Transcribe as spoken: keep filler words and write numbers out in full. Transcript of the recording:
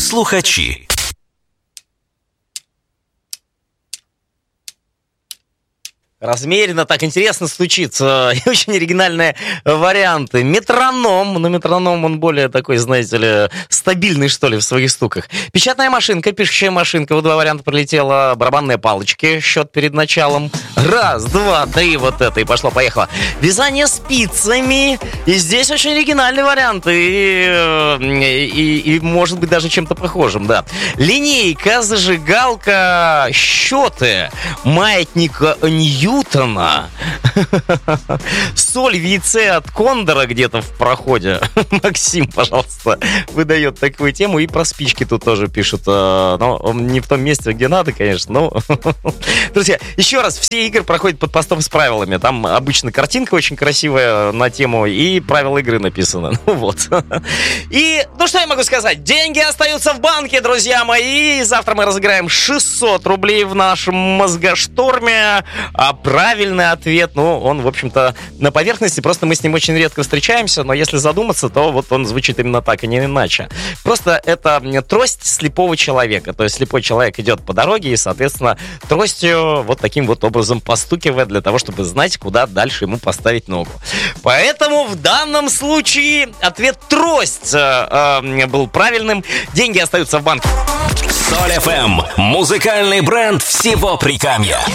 Слухачі. Размеренно, так интересно случится. И очень оригинальные варианты. Метроном. Но метроном, он более такой, знаете ли, стабильный, что ли, в своих стуках. Печатная машинка, пишущая машинка. Вот два варианта пролетела. Барабанные палочки. Счет перед началом. Раз, два, три. Вот это. И пошло-поехало. Вязание спицами. И здесь очень оригинальный вариант. И, и, и может быть даже чем-то похожим, да. Линейка, зажигалка, счеты. Маятник Ньютона. Соль в яйце от кондора где-то в проходе. Максим, пожалуйста, выдает такую тему. И про спички тут тоже пишут. Но не в том месте, где надо, конечно. Но... Друзья, еще раз, все игры проходят под постом с правилами. Там обычно картинка очень красивая на тему, и правила игры написаны. Ну вот. И, ну что я могу сказать? Деньги остаются в банке, друзья мои. Завтра мы разыграем шестьсот рублей в нашем мозгошторме. А правильный ответ, ну, он, в общем-то, на поверхности. Просто мы с ним очень редко встречаемся, но если задуматься, то вот он звучит именно так, и не иначе. Просто это трость слепого человека. То есть слепой человек идет по дороге и, соответственно, тростью вот таким вот образом постукивает для того, чтобы знать, куда дальше ему поставить ногу. Поэтому в данном случае ответ трость э, э, был правильным. Деньги остаются в банке. Соль эф эм. Музыкальный бренд всего Прикамья.